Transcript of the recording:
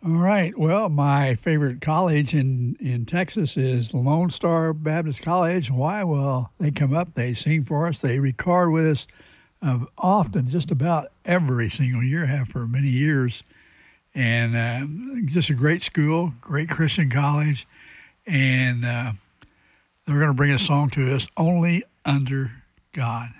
All right. Well, my favorite college in Texas is Lone Star Baptist College. Why? Well, they come up, they sing for us, they record with us often, just about every single year, have for many years. And just a great school, great Christian college. And they're going to bring a song to us, Only Under God.